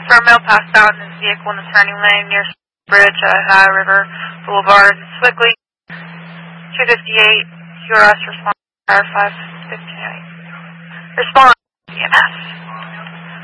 For a male passed out in his vehicle in the turning lane near Bridge at High River Boulevard, Swickley, 258, QRS response, 558. Response, EMS.